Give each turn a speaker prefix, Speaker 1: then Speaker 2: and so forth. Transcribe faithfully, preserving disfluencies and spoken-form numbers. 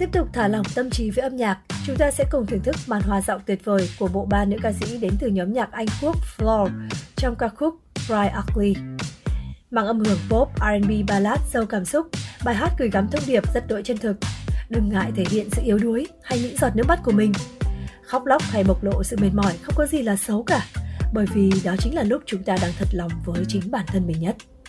Speaker 1: Tiếp tục thả lỏng tâm trí với âm nhạc, chúng ta sẽ cùng thưởng thức màn hòa giọng tuyệt vời của bộ ba nữ ca sĩ đến từ nhóm nhạc Anh Quốc Floor trong ca khúc Cry Ugly. Mang âm hưởng pop, R and B ballad giàu cảm xúc, bài hát gửi gắm thông điệp rất đỗi chân thực. Đừng ngại thể hiện sự yếu đuối hay những giọt nước mắt của mình. Khóc lóc hay bộc lộ sự mệt mỏi không có gì là xấu cả, bởi vì đó chính là lúc chúng ta đang thật lòng với chính bản thân mình nhất.